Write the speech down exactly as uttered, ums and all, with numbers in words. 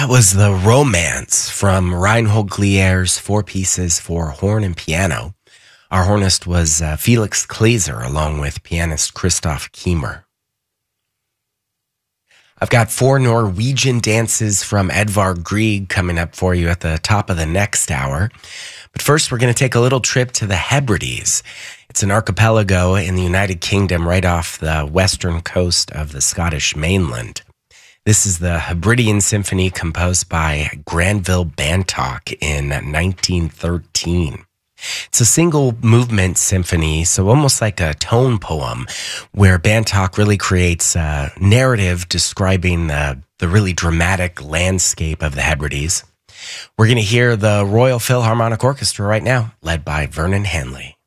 That was the Romance from Reinhold Glier's Four Pieces for Horn and Piano. Our hornist was uh, Felix Kleser, along with pianist Christoph Kiemer. I've got four Norwegian dances from Edvard Grieg coming up for you at the top of the next hour. But first, we're going to take a little trip to the Hebrides. It's an archipelago in the United Kingdom right off the western coast of the Scottish mainland. This is the Hebridean Symphony composed by Granville Bantock in nineteen thirteen. It's a single movement symphony, so almost like a tone poem, where Bantock really creates a narrative describing the, the really dramatic landscape of the Hebrides. We're going to hear the Royal Philharmonic Orchestra right now, led by Vernon Hanley.